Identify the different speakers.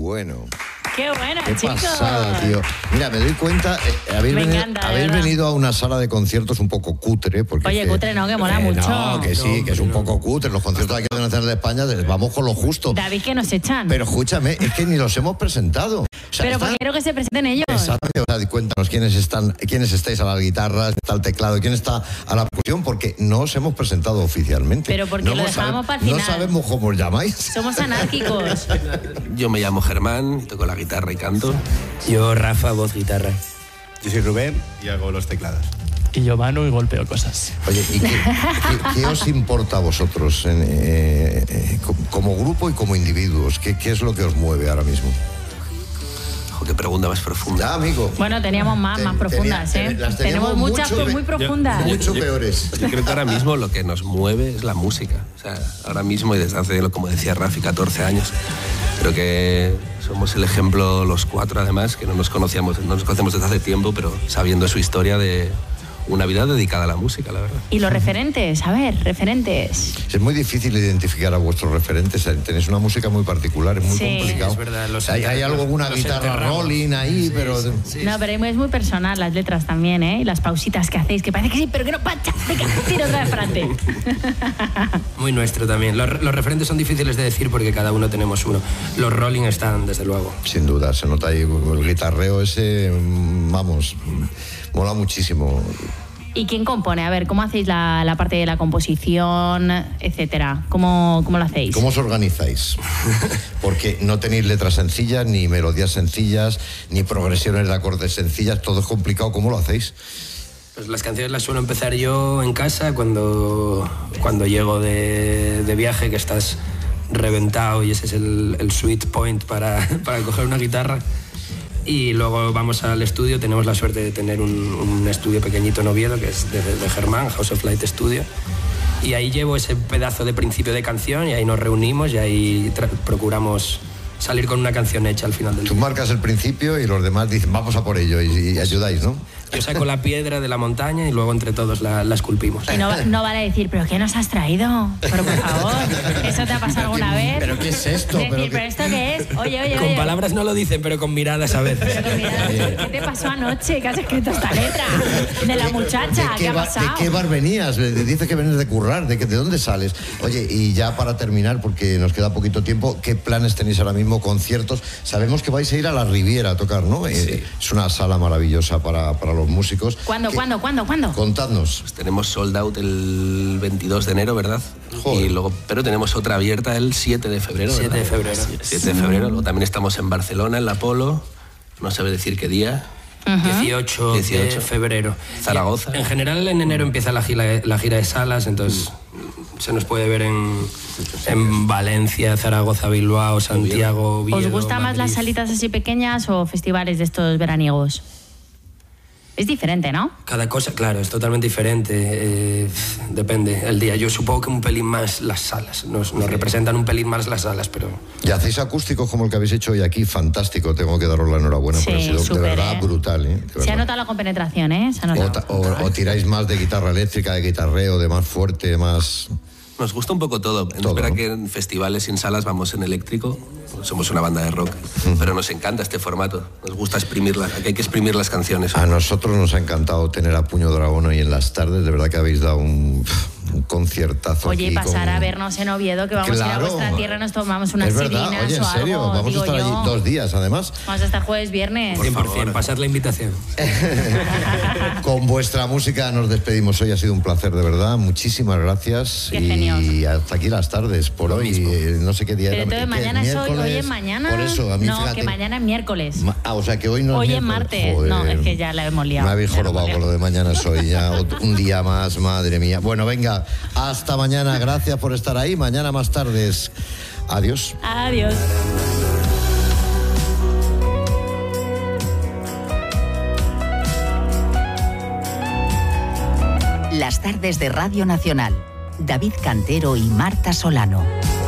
Speaker 1: bueno.
Speaker 2: ¡Qué bueno,
Speaker 1: qué
Speaker 2: chicos!
Speaker 1: pasada, tío. Mira, me doy cuenta, habéis venido a una sala de conciertos un poco cutre. Porque
Speaker 2: oye, cutre no, que mola mucho.
Speaker 1: No, que sí, que es un poco cutre. Los conciertos aquí de la Nacional de España, vamos con lo justo.
Speaker 2: David, que nos echan.
Speaker 1: Pero escúchame, es que ni los hemos presentado. O sea,
Speaker 2: pero porque quiero que se presenten ellos.
Speaker 1: Exacto. O sea, cuéntanos quiénes estáis a las guitarras, quién está al teclado, quién está a la percusión, porque no os hemos presentado oficialmente.
Speaker 2: Pero porque lo dejamos para el final.
Speaker 1: No sabemos cómo os llamáis.
Speaker 2: Somos anárquicos.
Speaker 3: Yo me llamo Germán, toco la guitarra y canto.
Speaker 4: Yo, Rafa, voz, guitarra.
Speaker 5: Yo soy Rubén y hago los teclados.
Speaker 6: Y yo mano y golpeo cosas.
Speaker 1: Oye, ¿y qué os importa a vosotros como grupo y como individuos? ¿Qué es lo que os mueve ahora mismo?
Speaker 3: Qué pregunta más profunda.
Speaker 1: Amigo.
Speaker 2: Bueno, teníamos más profundas, Tenemos muchas muy profundas.
Speaker 1: Mucho peores.
Speaker 3: Yo creo que ahora mismo lo que nos mueve es la música. O sea, ahora mismo y desde hace, como decía Rafi, 14 años. Creo que somos el ejemplo, los cuatro además, que no nos conocemos desde hace tiempo, pero sabiendo su historia de una vida dedicada a la música, la verdad.
Speaker 2: Y los referentes, a ver, referentes.
Speaker 1: Es muy difícil identificar a vuestros referentes. Tenéis una música muy particular, es muy complicado.
Speaker 4: Es verdad,
Speaker 1: hay alguna guitarra rolling ahí, pero...
Speaker 2: No, pero es muy personal las letras también, ¿eh? Y las pausitas que hacéis, que parece que sí, pero que no pancha. Venga, tira otra vez para adelante.
Speaker 4: Muy nuestro también. Los referentes son difíciles de decir porque cada uno tenemos uno. Los rolling están, desde luego.
Speaker 1: Sin duda, se nota ahí el guitarreo ese, vamos, mola muchísimo.
Speaker 2: ¿Y quién compone? A ver, ¿cómo hacéis la parte de la composición, etcétera? ¿Cómo lo hacéis?
Speaker 1: ¿Cómo os organizáis? Porque no tenéis letras sencillas, ni melodías sencillas, ni progresiones de acordes sencillas, todo es complicado. ¿Cómo lo hacéis?
Speaker 4: Pues las canciones las suelo empezar yo en casa cuando llego de viaje, que estás reventado y ese es el sweet point para coger una guitarra. Y luego vamos al estudio, tenemos la suerte de tener un estudio pequeñito en Oviedo, que es de Germán, House of Light Studio. Y ahí llevo ese pedazo de principio de canción y ahí nos reunimos y ahí procuramos salir con una canción hecha al final del día.
Speaker 1: Tú marcas el principio y los demás dicen, vamos a por ello y ayudáis, ¿no?
Speaker 4: Yo saco la piedra de la montaña y luego entre todos la esculpimos.
Speaker 2: Y no vale decir, ¿pero qué nos has traído? Pero por favor, ¿eso te ha pasado alguna vez?
Speaker 1: ¿Pero qué es esto?
Speaker 2: ¿Pero esto qué es? Oye.
Speaker 4: Con palabras no lo dicen, pero con miradas a veces.
Speaker 2: ¿Qué te pasó anoche que has escrito esta letra? De la muchacha, ¿qué ha pasado?
Speaker 1: ¿De qué bar venías? Dices que vienes de currar, ¿de dónde sales? Oye, y ya para terminar, porque nos queda poquito tiempo, ¿qué planes tenéis ahora mismo? Conciertos. Sabemos que vais a ir a la Riviera a tocar, ¿no? Sí. Es una sala maravillosa para los músicos.
Speaker 2: ¿Cuándo?
Speaker 1: Contadnos.
Speaker 3: Pues tenemos sold out el 22 de enero, ¿verdad?
Speaker 1: Joder.
Speaker 3: Y luego, pero tenemos otra abierta el 7 de febrero, ¿verdad?
Speaker 4: 7 de febrero.
Speaker 3: 7 de febrero. Luego también estamos en Barcelona, en la Apolo. No sabe decir qué día.
Speaker 4: 18 de febrero.
Speaker 3: Zaragoza.
Speaker 4: En general, en enero empieza la gira de salas, entonces se nos puede ver en Valencia, Zaragoza, Bilbao, Santiago, Oviedo,
Speaker 2: ¿Os gustan más
Speaker 4: Madrid.
Speaker 2: las salitas así pequeñas o festivales de estos veraniegos? Es diferente, ¿no?
Speaker 4: Cada cosa, claro, es totalmente diferente. Depende el día. Yo supongo que un pelín más las salas. Nos representan un pelín más las salas, pero...
Speaker 1: Y hacéis acústicos como el que habéis hecho hoy aquí. Fantástico. Tengo que daros la enhorabuena.
Speaker 2: Sí,
Speaker 1: porque ha sido
Speaker 2: súper,
Speaker 1: de verdad brutal. De
Speaker 2: Se ha
Speaker 1: verdad.
Speaker 2: notado la compenetración, ¿eh? Se ha notado.
Speaker 1: O tiráis más de guitarra eléctrica, de guitarreo, de más fuerte, más...
Speaker 3: Nos gusta un poco todo. Es verdad que en festivales y en salas vamos en eléctrico. Somos una banda de rock, pero nos encanta este formato. Nos gusta exprimirlas. Aquí hay que exprimir las canciones.
Speaker 1: A nosotros nos ha encantado tener a Puño Dragón hoy en las tardes. De verdad que habéis dado un conciertazo.
Speaker 2: Oye,
Speaker 1: aquí
Speaker 2: pasar a vernos en Oviedo, que vamos a ir a vuestra tierra, nos tomamos unas
Speaker 1: es verdad.
Speaker 2: sirinas
Speaker 1: Oye, en
Speaker 2: o
Speaker 1: serio,
Speaker 2: algo,
Speaker 1: vamos a estar allí 2 días, además.
Speaker 2: Vamos a estar jueves, viernes.
Speaker 4: 100%, pasad la invitación.
Speaker 1: Con vuestra música nos despedimos hoy. Ha sido un placer, de verdad. Muchísimas gracias.
Speaker 2: Qué genios.
Speaker 1: Y hasta aquí las tardes por hoy. No sé qué día
Speaker 2: Pero
Speaker 1: era.
Speaker 2: entonces mañana es hoy es mañana.
Speaker 1: Por eso, a mí,
Speaker 2: no,
Speaker 1: fíjate.
Speaker 2: que mañana es miércoles.
Speaker 1: O sea que hoy no
Speaker 2: Hoy
Speaker 1: es
Speaker 2: es
Speaker 1: miércoles.
Speaker 2: martes.
Speaker 1: Joder.
Speaker 2: No, es que ya la hemos liado.
Speaker 1: Me habéis jorobado con lo de mañana es hoy. Ya un día más, madre mía. Bueno, venga, hasta mañana. Gracias por estar ahí. Mañana más tardes. Adiós.
Speaker 2: Adiós.
Speaker 7: Las tardes de Radio Nacional. David Cantero y Marta Solano.